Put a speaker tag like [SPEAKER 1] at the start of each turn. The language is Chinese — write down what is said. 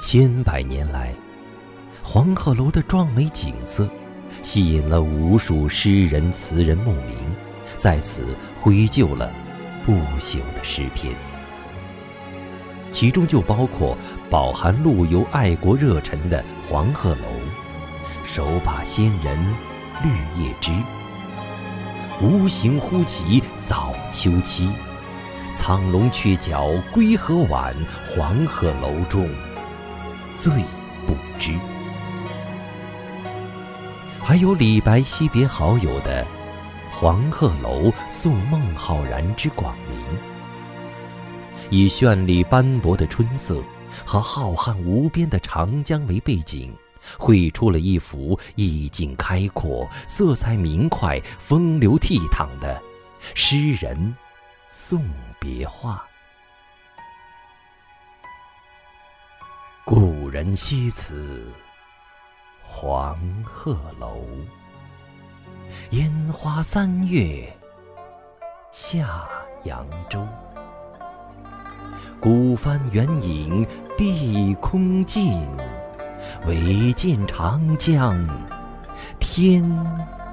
[SPEAKER 1] 千百年来，黄鹤楼的壮美景色吸引了无数诗人词人慕名，在此绘就了不朽的诗篇，其中就包括饱含陆游爱国热忱的黄鹤楼、手把仙人绿叶枝、无形忽起早秋期、苍龙鹊角归何晚，黄鹤楼中最不知。还有李白惜别好友的黄鹤楼送孟浩然之广陵，以绚丽斑驳的春色和浩瀚无边的长江为背景，绘出了一幅意境开阔、色彩明快、风流倜傥的诗人送别画。故人西辞黄鹤楼，烟花三月下扬州。孤帆远影碧空尽，唯见长江天